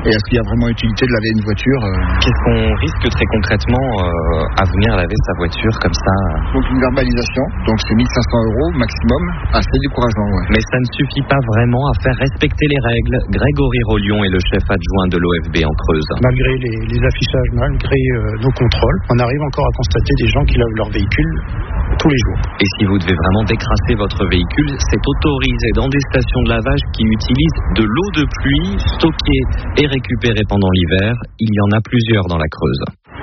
Et est-ce qu'il y a vraiment utilité de laver une voiture Qu'est-ce qu'on risque très concrètement à venir laver sa voiture comme ça? Donc une verbalisation, donc c'est 1 500 € maximum, assez décourageant. Ouais. Mais ça ne suffit pas vraiment à faire respecter les règles. Grégory Rollion est le chef adjoint de l'OFB en Creuse. Malgré les affichages, malgré nos contrôles, on arrive encore à constater des gens qui lavent leur véhicule tous les jours. Et si vous devez vraiment décrasser votre véhicule, c'est autorisé dans des stations de lavage qui utilisent de l'eau de pluie stockée et récupérée pendant l'hiver. Il y en a plusieurs dans la Creuse.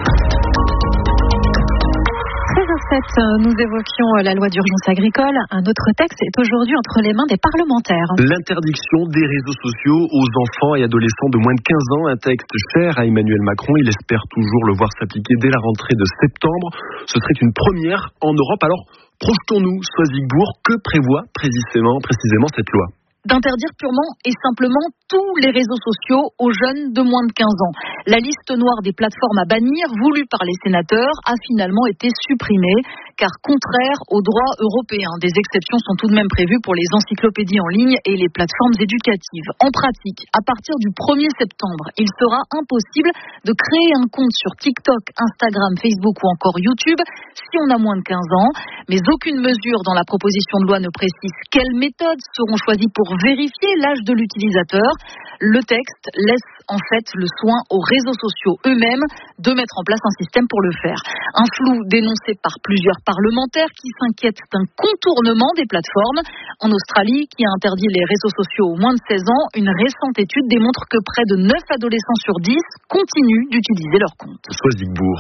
13h07, nous évoquions la loi d'urgence agricole. Un autre texte est aujourd'hui entre les mains des parlementaires. L'interdiction des réseaux sociaux aux enfants et adolescents de moins de 15 ans. Un texte cher à Emmanuel Macron. Il espère toujours le voir s'appliquer dès la rentrée de septembre. Ce serait une première en Europe. Alors, projetons-nous, Soisigbourg, que prévoit précisément cette loi? D'interdire purement et simplement tous les réseaux sociaux aux jeunes de moins de 15 ans. La liste noire des plateformes à bannir, voulue par les sénateurs, a finalement été supprimée, car contraire aux droits européens. Des exceptions sont tout de même prévues pour les encyclopédies en ligne et les plateformes éducatives. En pratique, à partir du 1er septembre, il sera impossible de créer un compte sur TikTok, Instagram, Facebook ou encore YouTube si on a moins de 15 ans. Mais aucune mesure dans la proposition de loi ne précise quelles méthodes seront choisies pour vérifier l'âge de l'utilisateur. Le texte laisse en fait le soin aux réseaux sociaux eux-mêmes de mettre en place un système pour le faire. Un flou dénoncé par plusieurs parlementaires qui s'inquiètent d'un contournement des plateformes. En Australie, qui a interdit les réseaux sociaux aux moins de 16 ans, une récente étude démontre que près de 9 adolescents sur 10 continuent d'utiliser leur compte. Soisigbourg.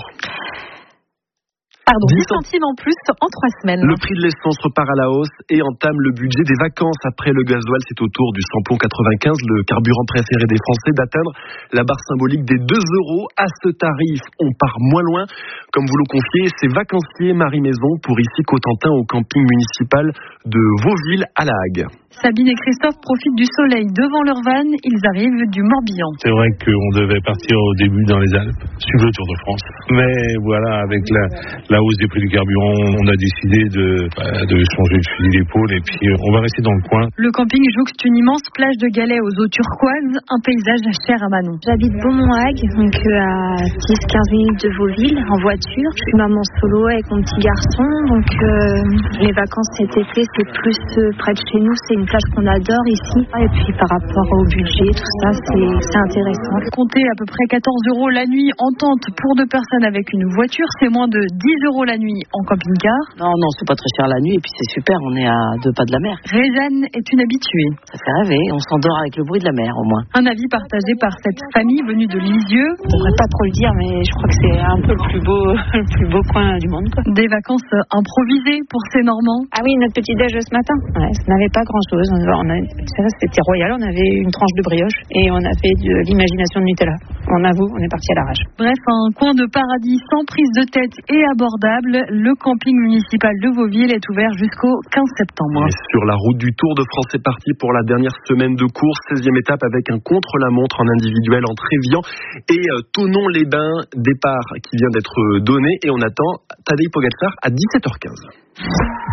10 centimes en plus en 3 semaines. Le prix de l'essence repart à la hausse et entame le budget des vacances. Après le gasoil, c'est au tour du samplon 95, le carburant préféré des Français, d'atteindre la barre symbolique des 2 €. À ce tarif, on part moins loin. Comme vous le confiez, c'est vacancier Marie Maison pour ici Cotentin au camping municipal de Vauville à La Hague. Sabine et Christophe profitent du soleil devant leur van. Ils arrivent du Morbihan. C'est vrai qu'on devait partir au début dans les Alpes, suivre le Tour de France. Mais voilà, avec la hausse des prix du carburant, on a décidé de changer de fusil d'épaule et puis on va rester dans le coin. Le camping jouxte une immense plage de galets aux eaux turquoises, un paysage cher à Manon. J'habite Beaumont-Hague, donc à 10-15 minutes de Vauville, en voiture. Je suis maman solo avec mon petit garçon, donc les vacances cet été, c'est plus près de chez nous, c'est une plage qu'on adore ici. Et puis par rapport au budget, tout ça, c'est intéressant. Comptez à peu près 14 € la nuit en tente pour 2 personnes avec une voiture, c'est moins de 10 € la nuit en camping-car. Non, c'est pas très cher la nuit et puis c'est super, on est à 2 pas de la mer. Réjeanne est une habituée. Ça fait rêver, on s'endort avec le bruit de la mer au moins. Un avis partagé par cette famille venue de Lisieux. Je pourrais pas trop le dire, mais je crois que c'est un peu le plus beau coin du monde, quoi. Des vacances improvisées pour ces Normands. Ah oui, notre petit déj ce matin. Ouais, ça n'avait pas grand-chose. C'était royal, on avait une tranche de brioche et on a fait de l'imagination de Nutella. On avoue, on est parti à l'arrache. Bref, un coin de paradis sans prise de tête et abordable. Le camping municipal de Vauville est ouvert jusqu'au 15 septembre. Et sur la route du Tour de France, c'est parti pour la dernière semaine de course, 16e étape avec un contre-la-montre en individuel entre Évian et Thonon-les-Bains. Départ qui vient d'être donné et on attend Tadej Pogačar à 17h15.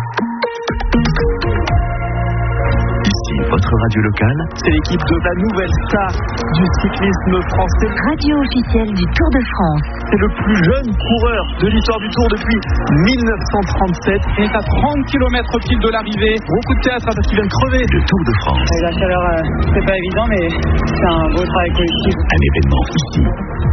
Votre radio locale, c'est l'équipe de la nouvelle star du cyclisme français. Radio officielle du Tour de France. C'est le plus jeune coureur de l'histoire du Tour depuis 1937. Il est à 30 km pile de l'arrivée. Beaucoup de théâtre parce qu'il vient de crever. Le Tour de France. Et la chaleur, c'est pas évident, mais c'est un beau travail collectif. Un événement ici.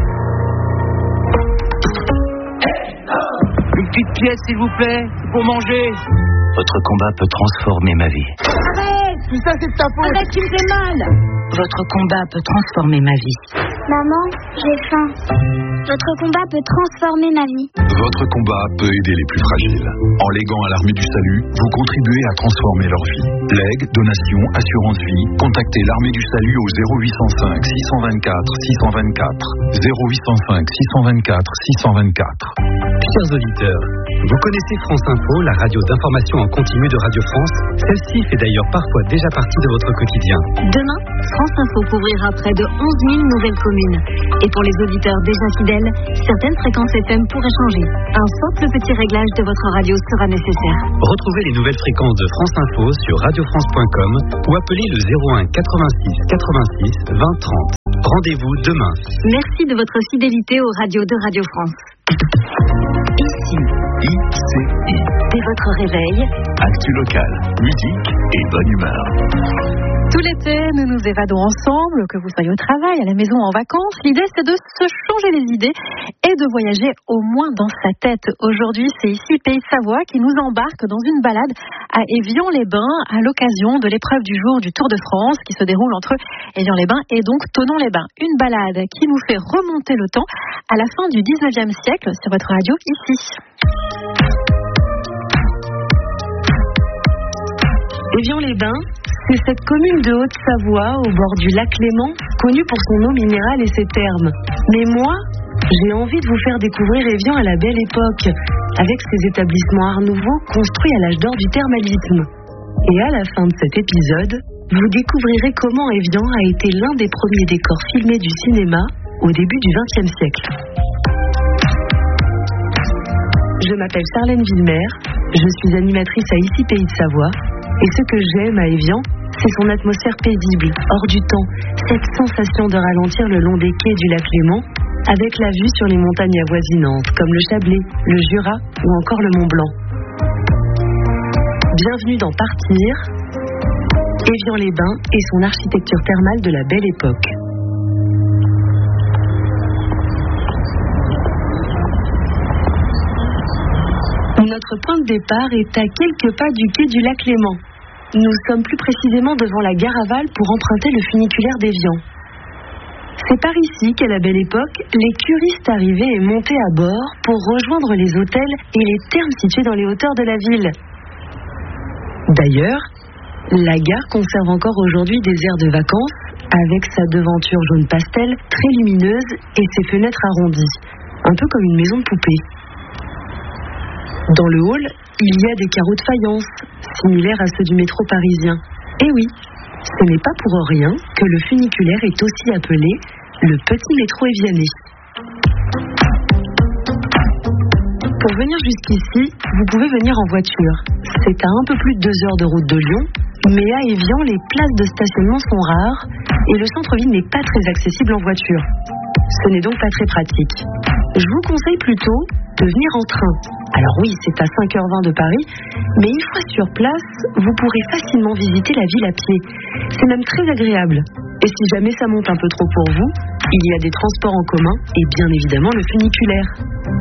Une petite pièce, s'il vous plaît, pour manger. Votre combat peut transformer ma vie. Arrête! Tout ça, c'est de ta faute! Arrête, tu me fais mal! Votre combat peut transformer ma vie. Maman, j'ai faim. Votre combat peut transformer ma vie. Votre combat peut aider les plus fragiles. En léguant à l'Armée du Salut, vous contribuez à transformer leur vie. Legs, donations, assurance vie, contactez l'Armée du Salut au 0805 624 624. 0805 624 624. Chers auditeurs, vous connaissez France Info, la radio d'information en continu de Radio France. Celle-ci fait d'ailleurs parfois déjà partie de votre quotidien. Demain, France Info couvrira près de 11 000 nouvelles communes. Et pour les auditeurs déjà fidèles, certaines fréquences FM pourraient changer. Un simple petit réglage de votre radio sera nécessaire. Retrouvez les nouvelles fréquences de France Info sur radiofrance.com ou appelez le 01 86 86 20 30. Rendez-vous demain. Merci de votre fidélité aux radios de Radio France. Ici, ICI. dès votre réveil, Actu local, musique et bonne humeur. Tout l'été, nous nous évadons ensemble, que vous soyez au travail, à la maison, en vacances. L'idée, c'est de se changer les idées et de voyager au moins dans sa tête. Aujourd'hui, c'est ici le Pays de Savoie qui nous embarque dans une balade à Évian-les-Bains à l'occasion de l'épreuve du jour du Tour de France qui se déroule entre Évian-les-Bains et donc Thonon-les-Bains. Une balade qui nous fait remonter le temps à la fin du 19e siècle sur votre radio ici. Évian-les-Bains, c'est cette commune de Haute-Savoie au bord du lac Léman, connue pour son eau minérale et ses thermes. Mais moi, j'ai envie de vous faire découvrir Évian à la belle époque, avec ses établissements Art Nouveau construits à l'âge d'or du thermalisme. Et à la fin de cet épisode, vous découvrirez comment Évian a été l'un des premiers décors filmés du cinéma au début du XXe siècle. Je m'appelle Charlène Villemer, je suis animatrice à Ici Pays de Savoie, et ce que j'aime à Évian, c'est son atmosphère paisible, hors du temps, cette sensation de ralentir le long des quais du lac Léman, avec la vue sur les montagnes avoisinantes, comme le Chablais, le Jura ou encore le Mont Blanc. Bienvenue dans Partir, Évian-les-Bains et son architecture thermale de la belle époque. Notre point de départ est à quelques pas du quai du lac Léman. Nous sommes plus précisément devant la gare aval pour emprunter le funiculaire d'Évian. C'est par ici qu'à la belle époque, les curistes arrivaient et montaient à bord pour rejoindre les hôtels et les thermes situés dans les hauteurs de la ville. D'ailleurs, la gare conserve encore aujourd'hui des aires de vacances avec sa devanture jaune pastel très lumineuse et ses fenêtres arrondies, un peu comme une maison de poupée. Dans le hall, il y a des carreaux de faïence, similaires à ceux du métro parisien. Et oui, ce n'est pas pour rien que le funiculaire est aussi appelé le petit métro évianais. Pour venir jusqu'ici, vous pouvez venir en voiture. C'est à un peu plus de 2 heures de route de Lyon, mais à Évian, les places de stationnement sont rares et le centre-ville n'est pas très accessible en voiture. Ce n'est donc pas très pratique. Je vous conseille plutôt de venir en train. Alors oui, c'est à 5h20 de Paris, mais une fois sur place, vous pourrez facilement visiter la ville à pied. C'est même très agréable. Et si jamais ça monte un peu trop pour vous, il y a des transports en commun et bien évidemment le funiculaire.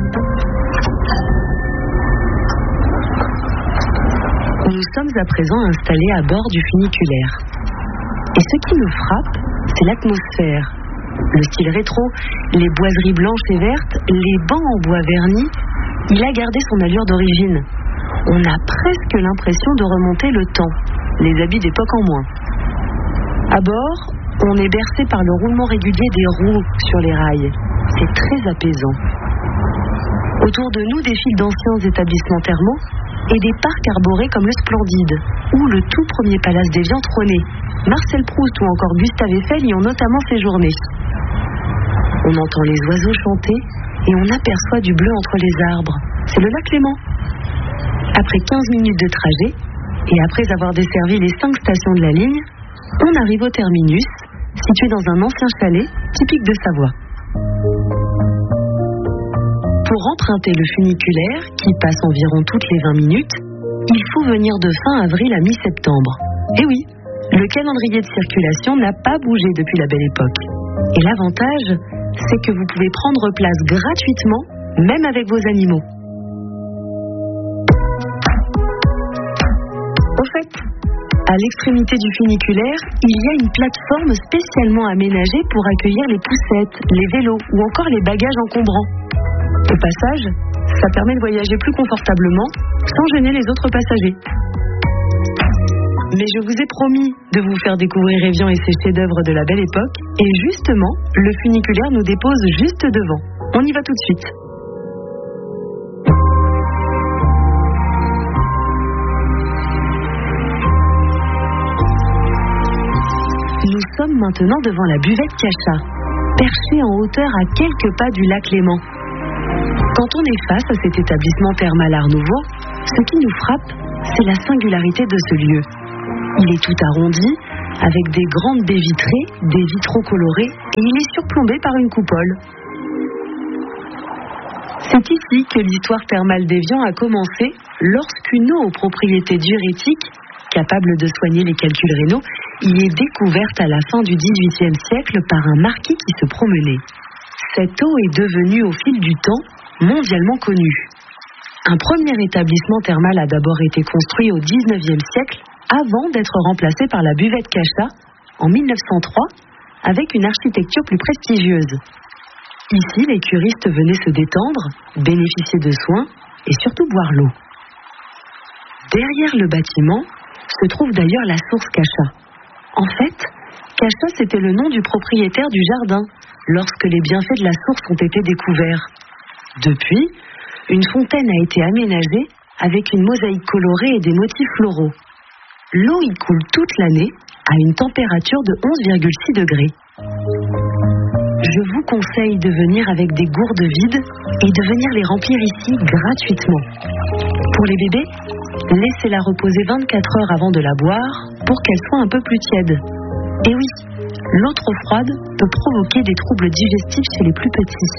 Nous sommes à présent installés à bord du funiculaire. Et ce qui me frappe, c'est l'atmosphère. Le style rétro, les boiseries blanches et vertes, les bancs en bois verni, il a gardé son allure d'origine. On a presque l'impression de remonter le temps, les habits d'époque en moins. À bord, on est bercé par le roulement régulier des roues sur les rails. C'est très apaisant. Autour de nous défilent d'anciens établissements thermaux et des parcs arborés comme le Splendide, où le tout premier palace d'Évian trônait. Marcel Proust ou encore Gustave Eiffel y ont notamment séjourné. On entend les oiseaux chanter et on aperçoit du bleu entre les arbres. C'est le lac Léman. Après 15 minutes de trajet, et après avoir desservi les 5 stations de la ligne, on arrive au terminus, situé dans un ancien chalet typique de Savoie. Pour emprunter le funiculaire, qui passe environ toutes les 20 minutes, il faut venir de fin avril à mi-septembre. Et oui, le calendrier de circulation n'a pas bougé depuis la belle époque. Et l'avantage, c'est que vous pouvez prendre place gratuitement, même avec vos animaux. Au fait, à l'extrémité du funiculaire, il y a une plateforme spécialement aménagée pour accueillir les poussettes, les vélos ou encore les bagages encombrants. Au passage, ça permet de voyager plus confortablement, sans gêner les autres passagers. Mais je vous ai promis de vous faire découvrir Évian et ses chefs-d'œuvre de la belle époque, et justement, le funiculaire nous dépose juste devant. On y va tout de suite. Nous sommes maintenant devant la buvette Cachat, perchée en hauteur à quelques pas du lac Léman. Quand on est face à cet établissement thermal Art Nouveau, ce qui nous frappe, c'est la singularité de ce lieu. Il est tout arrondi, avec des grandes baies vitrées, des vitraux colorés, et il est surplombé par une coupole. C'est ici que l'histoire thermale d'Évian a commencé, lorsqu'une eau aux propriétés diurétiques, capable de soigner les calculs rénaux, y est découverte à la fin du XVIIIe siècle par un marquis qui se promenait. Cette eau est devenue au fil du temps mondialement connue. Un premier établissement thermal a d'abord été construit au XIXe siècle avant d'être remplacé par la buvette Cachat en 1903 avec une architecture plus prestigieuse. Ici, les curistes venaient se détendre, bénéficier de soins et surtout boire l'eau. Derrière le bâtiment se trouve d'ailleurs la source Cachat. En fait, Cachat c'était le nom du propriétaire du jardin lorsque les bienfaits de la source ont été découverts. Depuis, une fontaine a été aménagée avec une mosaïque colorée et des motifs floraux. L'eau y coule toute l'année à une température de 11,6 degrés. Je vous conseille de venir avec des gourdes vides et de venir les remplir ici gratuitement. Pour les bébés, laissez-la reposer 24 heures avant de la boire pour qu'elle soit un peu plus tiède. Et oui, l'eau trop froide peut provoquer des troubles digestifs chez les plus petits.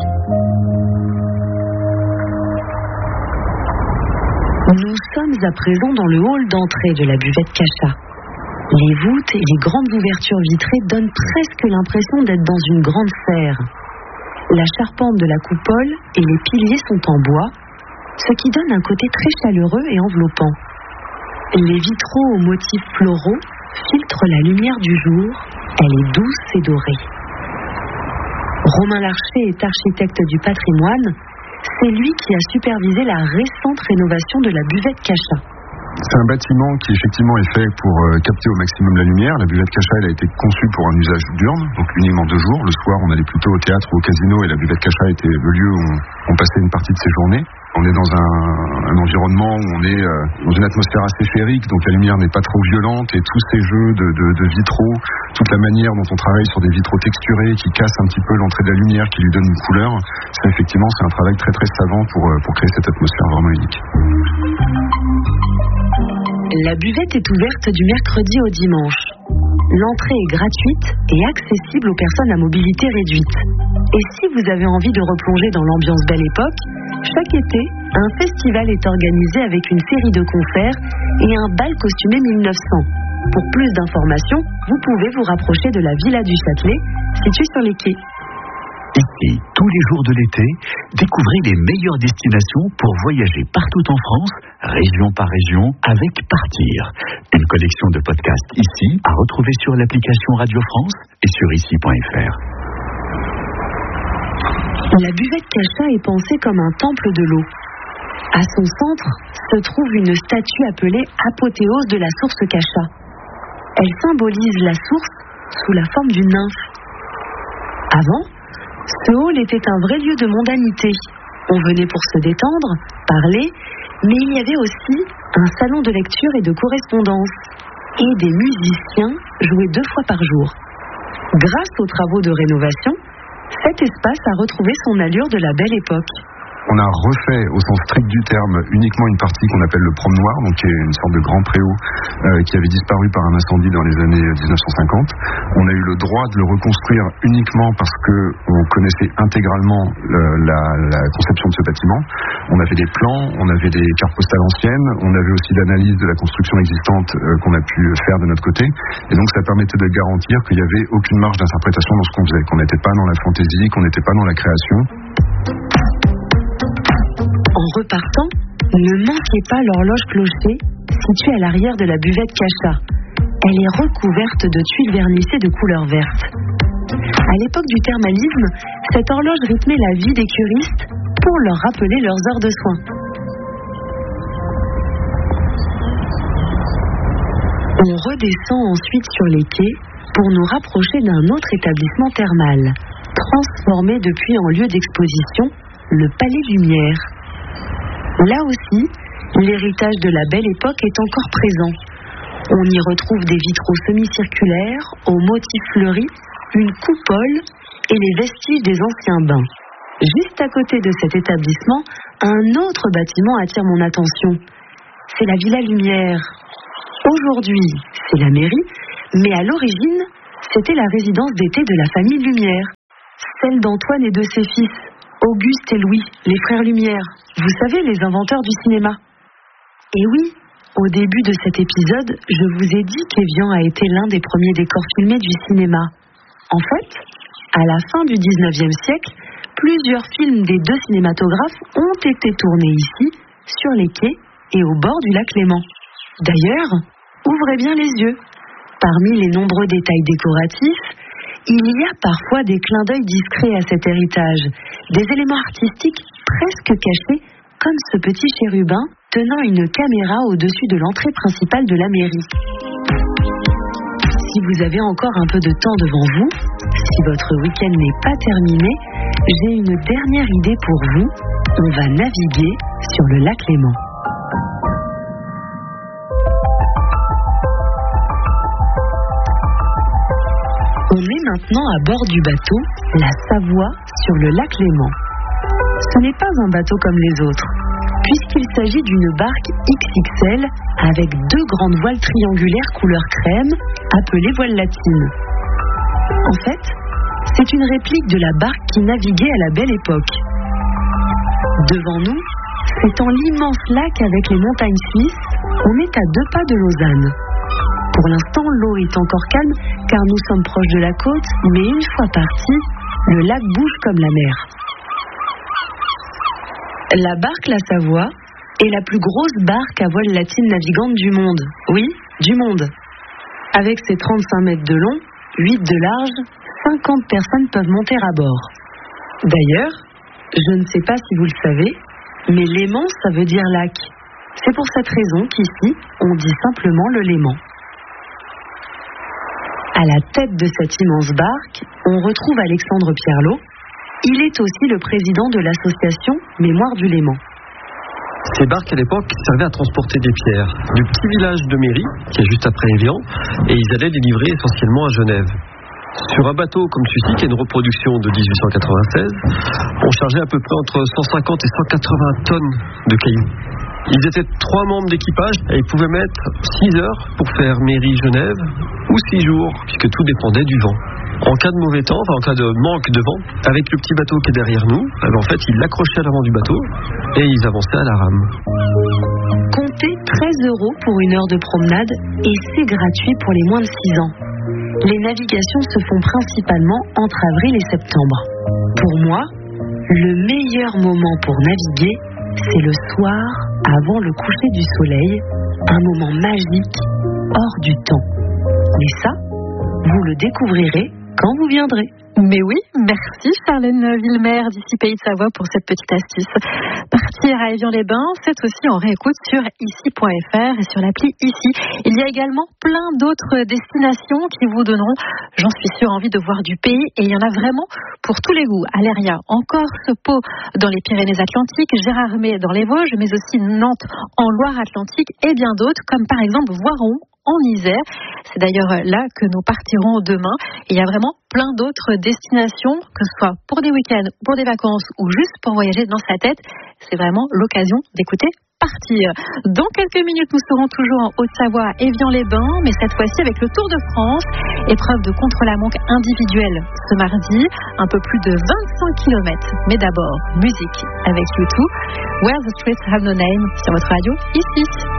Nous sommes à présent dans le hall d'entrée de la buvette Cachat. Les voûtes et les grandes ouvertures vitrées donnent presque l'impression d'être dans une grande serre. La charpente de la coupole et les piliers sont en bois, ce qui donne un côté très chaleureux et enveloppant. Les vitraux aux motifs floraux filtrent la lumière du jour, elle est douce et dorée. Romain Larcher est architecte du patrimoine. C'est lui qui a supervisé la récente rénovation de la buvette Cachat. C'est un bâtiment qui effectivement est fait pour capter au maximum la lumière. La buvette Cachat, elle a été conçue pour un usage diurne, donc uniquement 2 jours. Le soir, on allait plutôt au théâtre ou au casino et la buvette Cachat était le lieu où on passait une partie de ses journées. On est dans un environnement où on est dans une atmosphère assez féerique, donc la lumière n'est pas trop violente et tous ces jeux de vitraux, toute la manière dont on travaille sur des vitraux texturés qui cassent un petit peu l'entrée de la lumière, qui lui donne une couleur, c'est un travail très très savant pour créer cette atmosphère vraiment unique. La buvette est ouverte du mercredi au dimanche. L'entrée est gratuite et accessible aux personnes à mobilité réduite. Et si vous avez envie de replonger dans l'ambiance Belle Époque, chaque été, un festival est organisé avec une série de concerts et un bal costumé 1900. Pour plus d'informations, vous pouvez vous rapprocher de la Villa du Châtelet, située sur les quais. Ici, tous les jours de l'été, découvrez les meilleures destinations pour voyager partout en France, région par région, avec Partir. Une collection de podcasts ici, à retrouver sur l'application Radio France et sur ici.fr. La buvette Cachat est pensée comme un temple de l'eau. À son centre se trouve une statue appelée apothéose de la source Cachat. Elle symbolise la source sous la forme d'une nymphe. Avant, ce hall était un vrai lieu de mondanité. On venait pour se détendre, parler, mais il y avait aussi un salon de lecture et de correspondance. Et des musiciens jouaient 2 fois par jour. Grâce aux travaux de rénovation, cet espace a retrouvé son allure de la Belle Époque. On a refait, au sens strict du terme, uniquement une partie qu'on appelle le Promenoir, donc qui est une sorte de grand préau qui avait disparu par un incendie dans les années 1950. On a eu le droit de le reconstruire uniquement parce qu'on connaissait intégralement la conception de ce bâtiment. On avait des plans, on avait des cartes postales anciennes, on avait aussi l'analyse de la construction existante qu'on a pu faire de notre côté. Et donc ça permettait de garantir qu'il n'y avait aucune marge d'interprétation dans ce qu'on faisait, qu'on n'était pas dans la fantaisie, qu'on n'était pas dans la création. En repartant, ne manquez pas l'horloge clocher située à l'arrière de la buvette Cachat. Elle est recouverte de tuiles vernissées de couleur verte. À l'époque du thermalisme, cette horloge rythmait la vie des curistes pour leur rappeler leurs heures de soins. On redescend ensuite sur les quais pour nous rapprocher d'un autre établissement thermal, transformé depuis en lieu d'exposition, le Palais Lumière. Là aussi, l'héritage de la Belle Époque est encore présent. On y retrouve des vitraux semi-circulaires, aux motifs fleuris, une coupole et les vestiges des anciens bains. Juste à côté de cet établissement, un autre bâtiment attire mon attention. C'est la Villa Lumière. Aujourd'hui, c'est la mairie, Mais à l'origine, c'était la résidence d'été de la famille Lumière. Celle d'Antoine et de ses fils, Auguste et Louis, les frères Lumière. Vous savez, les inventeurs du cinéma. Et oui, au début de cet épisode, je vous ai dit qu'Évian a été l'un des premiers décors filmés du cinéma. En fait, à la fin du 19e siècle, plusieurs films des deux cinématographes ont été tournés ici, sur les quais et au bord du lac Léman. D'ailleurs, ouvrez bien les yeux. Parmi les nombreux détails décoratifs, il y a parfois des clins d'œil discrets à cet héritage, des éléments artistiques presque cachés, comme ce petit chérubin tenant une caméra au-dessus de l'entrée principale de la mairie. Si vous avez encore un peu de temps devant vous, si votre week-end n'est pas terminé, j'ai une dernière idée pour vous. On va naviguer sur le lac Léman. On est maintenant à bord du bateau, la Savoie, sur le lac Léman. Ce n'est pas un bateau comme les autres, puisqu'il s'agit d'une barque XXL avec 2 grandes voiles triangulaires couleur crème, appelées voiles latines. En fait, c'est une réplique de la barque qui naviguait à la belle époque. Devant nous, s'étend l'immense lac avec les montagnes suisses. On est à 2 pas de Lausanne. Pour l'instant, l'eau est encore calme car nous sommes proches de la côte, mais une fois parti, le lac bouge comme la mer. La barque La Savoie est la plus grosse barque à voile latine navigante du monde. Oui, du monde. Avec ses 35 mètres de long, 8 de large, 50 personnes peuvent monter à bord. D'ailleurs, je ne sais pas si vous le savez, mais Léman, ça veut dire lac. C'est pour cette raison qu'ici, on dit simplement le Léman. À la tête de cette immense barque, on retrouve Alexandre Pierlot. Il est aussi le président de l'association Mémoire du Léman. Ces barques à l'époque servaient à transporter des pierres du petit village de Méry, qui est juste après Évian, et ils allaient les livrer essentiellement à Genève. Sur un bateau comme celui-ci, qui est une reproduction de 1896, on chargeait à peu près entre 150 et 180 tonnes de cailloux. Ils étaient 3 membres d'équipage et ils pouvaient mettre 6 heures pour faire Méry-Genève ou 6 jours, puisque tout dépendait du vent. En cas de mauvais temps, en cas de manque de vent, avec le petit bateau qui est derrière nous, en fait, ils l'accrochaient à l'avant du bateau et ils avançaient à la rame. Comptez 13 € pour une heure de promenade et c'est gratuit pour les moins de 6 ans. Les navigations se font principalement entre avril et septembre. Pour moi, le meilleur moment pour naviguer, c'est le soir, avant le coucher du soleil, un moment magique, hors du temps. Mais ça, vous le découvrirez quand vous viendrez. Mais oui, merci Charlène Villemer d'ici Pays de Savoie pour cette petite astuce. Partir à Évian-les-Bains, c'est aussi en réécoute sur ici.fr et sur l'appli Ici. Il y a également plein d'autres destinations qui vous donneront, j'en suis sûre, envie de voir du pays. Et il y en a vraiment pour tous les goûts. Aléria en Corse, Pau dans les Pyrénées-Atlantiques, Gérardmer dans les Vosges, mais aussi Nantes en Loire-Atlantique et bien d'autres, comme par exemple Voiron en Isère. C'est d'ailleurs là que nous partirons demain. Il y a vraiment plein d'autres destinations, que ce soit pour des week-ends, pour des vacances ou juste pour voyager dans sa tête. C'est vraiment l'occasion d'écouter Partir. Dans quelques minutes, nous serons toujours en Haute-Savoie, Évian-les-Bains, mais cette fois-ci avec le Tour de France. Épreuve de contre-la-montre individuelle ce mardi, un peu plus de 25 km. Mais d'abord, musique avec U2. Where the Streets Have No Name sur votre radio, ici.